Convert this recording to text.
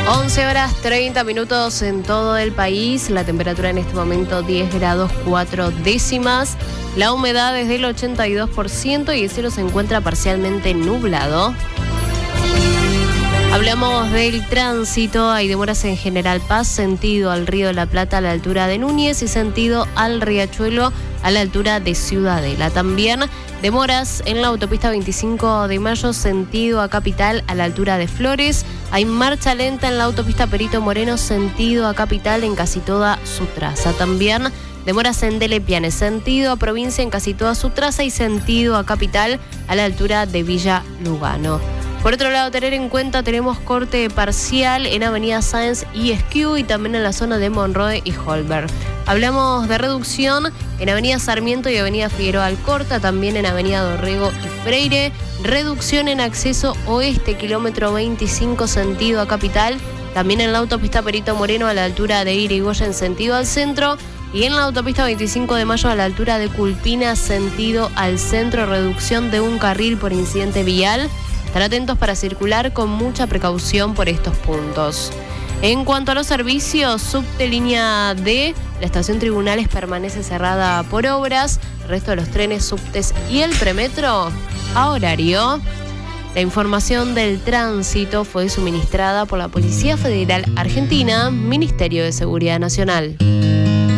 11 horas 30 minutos en todo el país. La temperatura en este momento 10 grados 4 décimas. La humedad es del 82% y el cielo se encuentra parcialmente nublado. Hablamos del tránsito. Hay demoras en General Paz, sentido al Río de la Plata a la altura de Núñez y sentido al Riachuelo a la altura de Ciudadela. También demoras en la autopista 25 de Mayo, sentido a Capital a la altura de Flores. Hay marcha lenta en la autopista Perito Moreno, sentido a Capital en casi toda su traza. También demoras en Delepiane, sentido a Provincia en casi toda su traza y sentido a Capital a la altura de Villa Lugano. Por otro lado, tener en cuenta, tenemos corte parcial en Avenida Sáenz y Esquiú y también en la zona de Monroe y Holberg. Hablamos de reducción en Avenida Sarmiento y Avenida Figueroa Alcorta, también en Avenida Dorrego y Freire. Reducción en acceso oeste, kilómetro 25, sentido a Capital. También en la autopista Perito Moreno a la altura de Irigoyen, sentido al centro. Y en la autopista 25 de Mayo a la altura de Culpina, sentido al centro. Reducción de un carril por incidente vial. Estar atentos para circular con mucha precaución por estos puntos. En cuanto a los servicios, subte línea D, la estación Tribunales permanece cerrada por obras. El resto de los trenes, subtes y el premetro a horario. La información del tránsito fue suministrada por la Policía Federal Argentina, Ministerio de Seguridad Nacional.